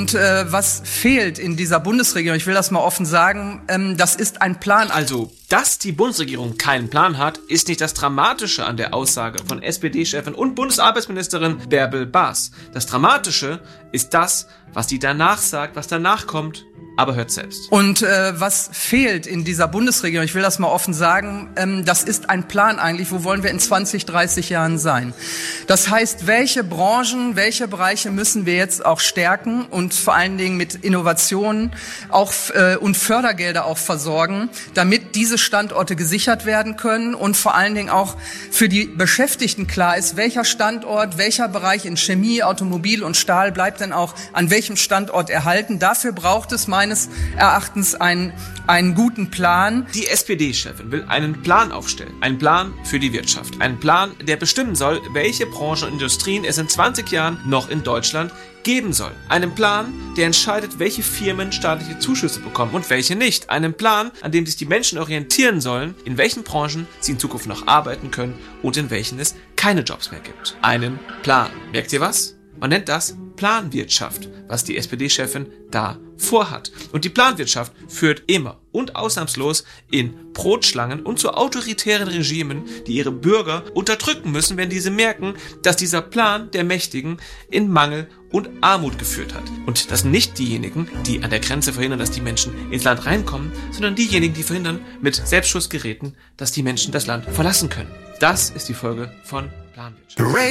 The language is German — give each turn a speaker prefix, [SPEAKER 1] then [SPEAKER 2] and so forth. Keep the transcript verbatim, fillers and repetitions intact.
[SPEAKER 1] Und äh, was fehlt in dieser Bundesregierung, ich will das mal offen sagen, ähm, das ist ein Plan.
[SPEAKER 2] Also, dass die Bundesregierung keinen Plan hat, ist nicht das Dramatische an der Aussage von S P D-Chefin und Bundesarbeitsministerin Bärbel Baas. Das Dramatische ist das, was sie danach sagt, was danach kommt. Aber hört selbst.
[SPEAKER 1] Und äh, was fehlt in dieser Bundesregierung, ich will das mal offen sagen, ähm, das ist ein Plan eigentlich, wo wollen wir in zwanzig, dreißig Jahren sein. Das heißt, welche Branchen, welche Bereiche müssen wir jetzt auch stärken und vor allen Dingen mit Innovationen auch äh, und Fördergelder auch versorgen, damit diese Standorte gesichert werden können und vor allen Dingen auch für die Beschäftigten klar ist, welcher Standort, welcher Bereich in Chemie, Automobil und Stahl bleibt denn auch an welchem Standort erhalten. Dafür braucht es meines Erachtens einen, einen guten Plan.
[SPEAKER 2] Die S P D-Chefin will einen Plan aufstellen. Einen Plan für die Wirtschaft. Einen Plan, der bestimmen soll, welche Branchen und Industrien es in zwanzig Jahren noch in Deutschland geben soll. Einen Plan, der entscheidet, welche Firmen staatliche Zuschüsse bekommen und welche nicht. Einen Plan, an dem sich die Menschen orientieren sollen, in welchen Branchen sie in Zukunft noch arbeiten können und in welchen es keine Jobs mehr gibt. Einen Plan. Merkt ihr was? Man nennt das Planwirtschaft, was die S P D-Chefin da vorhat. Und die Planwirtschaft führt immer und ausnahmslos in Brotschlangen und zu autoritären Regimen, die ihre Bürger unterdrücken müssen, wenn diese merken, dass dieser Plan der Mächtigen in Mangel und Armut geführt hat. Und das sind nicht diejenigen, die an der Grenze verhindern, dass die Menschen ins Land reinkommen, sondern diejenigen, die verhindern mit Selbstschussgeräten, dass die Menschen das Land verlassen können. Das ist die Folge von Planwirtschaft.